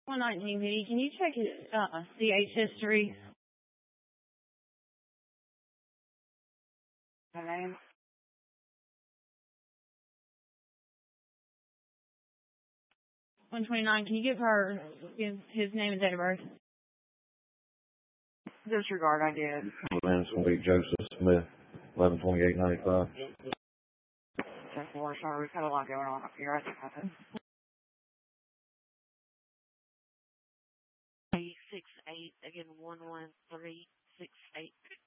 119 PD, can you check his CH history? My name? 129, can you give his name and date of birth? Disregard, I did. My name's going to be Joseph Smith, 11/28/95. 10-4, sorry, we've had a lot going on up here. I think that's it. 68, again, 11368.